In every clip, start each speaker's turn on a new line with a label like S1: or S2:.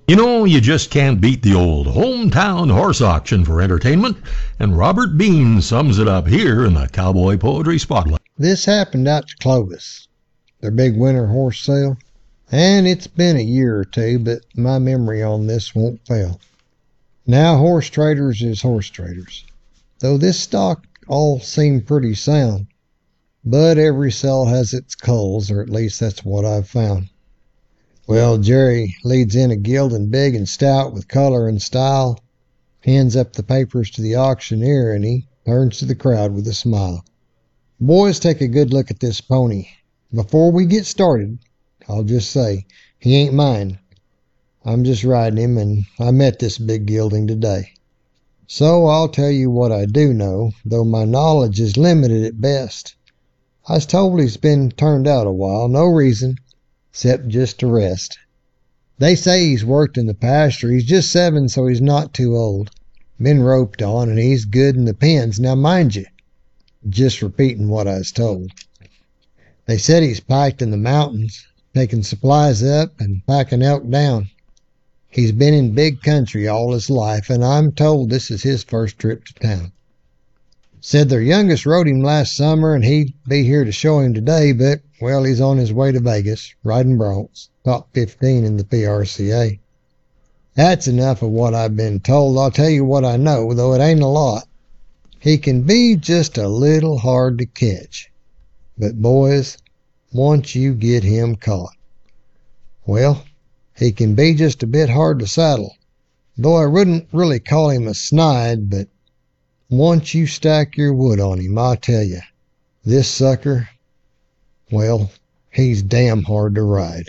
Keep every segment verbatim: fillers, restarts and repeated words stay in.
S1: You know, you just can't beat the old hometown horse auction for entertainment, and Robert Bean sums it up here in the Cowboy Poetry Spotlight.
S2: This happened out to Clovis, their big winter horse sale, and it's been a year or two, but my memory on this won't fail. Now horse traders is horse traders, though this stock all seem pretty sound, but every sale has its culls, or at least that's what I've found. Well, Jerry leads in a gelding big and stout with color and style, hands up the papers to the auctioneer, and he turns to the crowd with a smile. Boys, take a good look at this pony. Before we get started, I'll just say, he ain't mine. I'm just riding him, and I met this big gelding today. So I'll tell you what I do know, though my knowledge is limited at best. I was told he's been turned out a while, no reason, except just to rest. They say he's worked in the pasture. He's just seven, so he's not too old. Been roped on, and he's good in the pens. Now, mind you, just repeating what I was told. They said he's piked in the mountains, taking supplies up and packing elk down. He's been in big country all his life, and I'm told this is his first trip to town. Said their youngest rode him last summer, and he'd be here to show him today, but, well, he's on his way to Vegas, riding broncs, top fifteen in the P R C A. That's enough of what I've been told. I'll tell you what I know, though it ain't a lot. He can be just a little hard to catch. But, boys, once you get him caught, well, he can be just a bit hard to saddle, though I wouldn't really call him a snide, but once you stack your wood on him, I tell you, this sucker, well, he's damn hard to ride.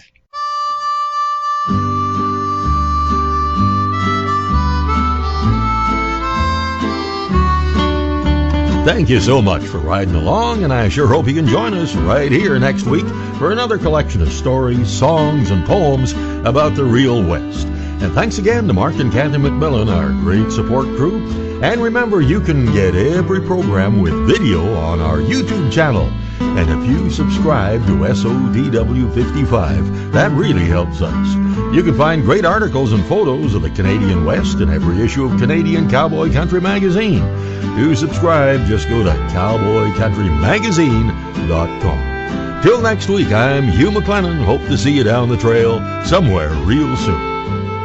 S1: Thank you so much for riding along, and I sure hope you can join us right here next week for another collection of stories, songs, and poems about the real West. And thanks again to Mark and Kathy McMillan, our great support crew. And remember, you can get every program with video on our YouTube channel. And if you subscribe to S O D W fifty-five, that really helps us. You can find great articles and photos of the Canadian West in every issue of Canadian Cowboy Country Magazine. To subscribe, just go to cowboy country magazine dot com. Till next week, I'm Hugh McLennan. Hope to see you down the trail somewhere real soon.